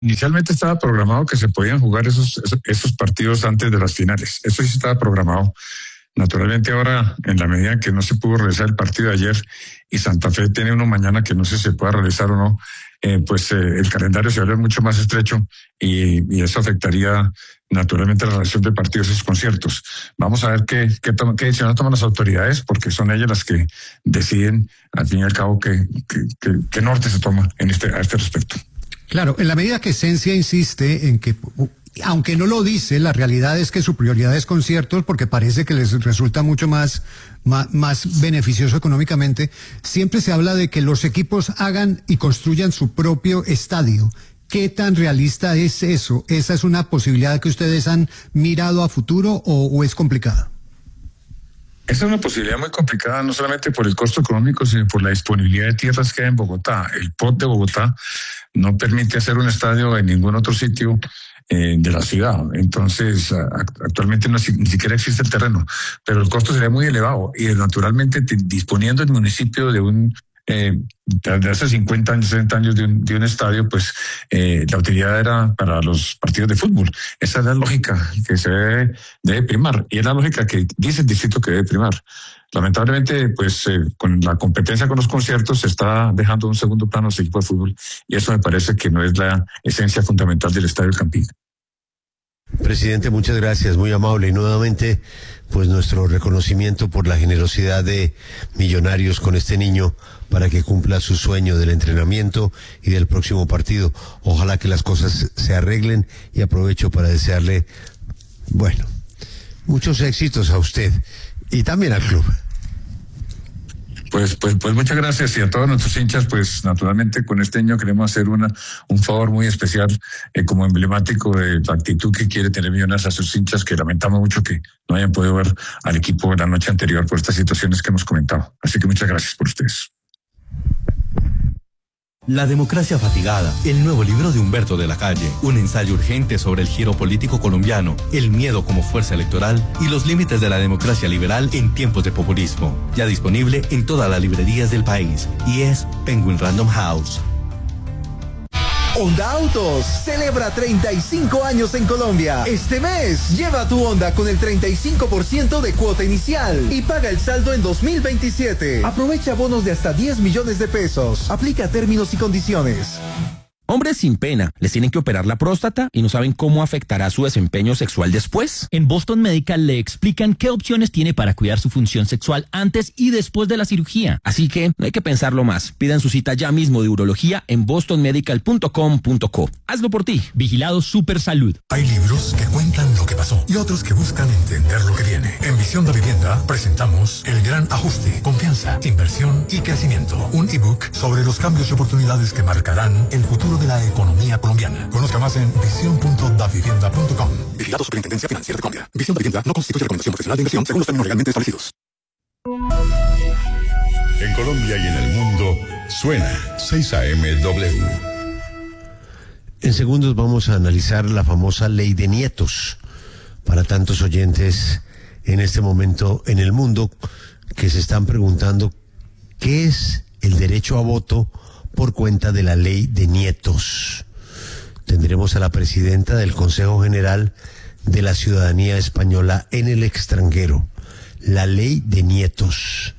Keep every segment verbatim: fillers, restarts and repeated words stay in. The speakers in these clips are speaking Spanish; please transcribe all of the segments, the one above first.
Inicialmente estaba programado que se podían jugar esos, esos, esos partidos antes de las finales. Eso sí estaba programado. Naturalmente ahora, en la medida en que no se pudo realizar el partido de ayer y Santa Fe tiene uno mañana que no sé si se pueda realizar o no, eh, pues eh, el calendario se vuelve mucho más estrecho y, y eso afectaría naturalmente la realización de partidos y esos conciertos. Vamos a ver qué, qué, toma, qué decisión toman las autoridades, porque son ellas las que deciden, al fin y al cabo, qué, qué, qué, qué norte se toma en este, a este respecto. Claro, en la medida que Esencia insiste en que, aunque no lo dice, la realidad es que su prioridad es conciertos porque parece que les resulta mucho más, más, más beneficioso económicamente, siempre se habla de que los equipos hagan y construyan su propio estadio. ¿Qué tan realista es eso? ¿Esa es una posibilidad que ustedes han mirado a futuro o, o es complicada? Esa es una posibilidad muy complicada, no solamente por el costo económico, sino por la disponibilidad de tierras que hay en Bogotá. El P O T de Bogotá no permite hacer un estadio en ningún otro sitio eh, de la ciudad. Entonces, a, actualmente no, ni siquiera existe el terreno, pero el costo sería muy elevado. Y naturalmente, te, disponiendo el municipio de un... Eh, desde hace cincuenta años, sesenta años de un, de un estadio, pues eh, la utilidad era para los partidos de fútbol. Esa es la lógica que se debe, debe primar y es la lógica que dice el distrito que debe primar. Lamentablemente, pues eh, con la competencia con los conciertos se está dejando un segundo plano ese equipo de fútbol y eso me parece que no es la esencia fundamental del Estadio Campín. Presidente, muchas gracias, muy amable y nuevamente pues nuestro reconocimiento por la generosidad de Millonarios con este niño para que cumpla su sueño del entrenamiento y del próximo partido. Ojalá que las cosas se arreglen y aprovecho para desearle, bueno, muchos éxitos a usted y también al club. Pues, pues, pues muchas gracias y a todos nuestros hinchas, pues naturalmente con este año queremos hacer una, un favor muy especial eh, como emblemático de la actitud que quiere tener Millonarios a sus hinchas, que lamentamos mucho que no hayan podido ver al equipo la noche anterior por estas situaciones que hemos comentado. Así que muchas gracias por ustedes. La democracia fatigada, el nuevo libro de Humberto de la Calle, un ensayo urgente sobre el giro político colombiano, el miedo como fuerza electoral y los límites de la democracia liberal en tiempos de populismo. Ya disponible en todas las librerías del país y es Penguin Random House. Honda Autos celebra treinta y cinco años en Colombia. Este mes, lleva tu Honda con el treinta y cinco por ciento de cuota inicial y paga el saldo en dos mil veintisiete. Aprovecha bonos de hasta diez millones de pesos. Aplica términos y condiciones. Hombres sin pena, les tienen que operar la próstata y no saben cómo afectará su desempeño sexual después. En Boston Medical le explican qué opciones tiene para cuidar su función sexual antes y después de la cirugía. Así que no hay que pensarlo más. Pidan su cita ya mismo de urología en boston medical punto com punto co. Hazlo por ti. Vigilado Supersalud. Hay libros que cuentan lo que pasó y otros que buscan entender lo que viene. En Visión de Vivienda presentamos El Gran Ajuste, Confianza, Inversión y Crecimiento. Un ebook sobre los cambios y oportunidades que marcarán el futuro de la economía colombiana. Conozca más en visión punto davivienda punto com. Vigilado Superintendencia Financiera de Colombia. Visión de Vivienda no constituye recomendación profesional de inversión según los términos legalmente establecidos. En Colombia y en el mundo suena seis A M W. En segundos vamos a analizar la famosa ley de nietos para tantos oyentes en este momento en el mundo que se están preguntando qué es el derecho a voto por cuenta de la ley de nietos. Tendremos a la presidenta del Consejo General de la Ciudadanía Española en el extranjero, la ley de nietos.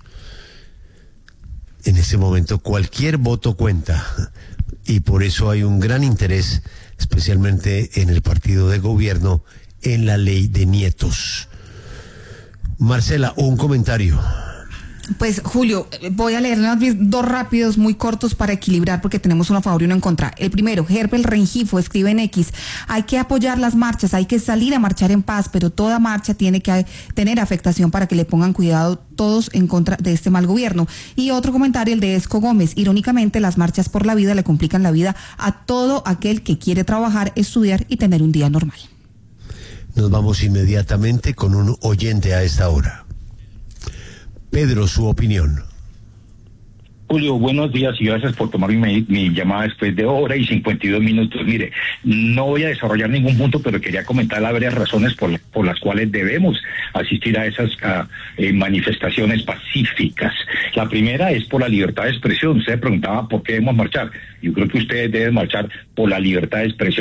En este momento cualquier voto cuenta y por eso hay un gran interés, especialmente en el partido de gobierno, en la ley de nietos. Marcela, un comentario. Pues Julio, voy a leer dos rápidos, muy cortos para equilibrar porque tenemos uno a favor y uno en contra. El primero, Herbel Rengifo escribe en X, hay que apoyar las marchas, hay que salir a marchar en paz, pero toda marcha tiene que tener afectación para que le pongan cuidado todos en contra de este mal gobierno. Y otro comentario, el de Esco Gómez, irónicamente las marchas por la vida le complican la vida a todo aquel que quiere trabajar, estudiar y tener un día normal. Nos vamos inmediatamente con un oyente a esta hora. Pedro, su opinión. Julio, buenos días y gracias por tomar mi, mi llamada después de hora y cincuenta y dos minutos. Mire, no voy a desarrollar ningún punto, pero quería comentar las varias razones por, por las cuales debemos asistir a esas a, eh, manifestaciones pacíficas. La primera es por la libertad de expresión. Usted preguntaba por qué debemos marchar. Yo creo que ustedes deben marchar por la libertad de expresión.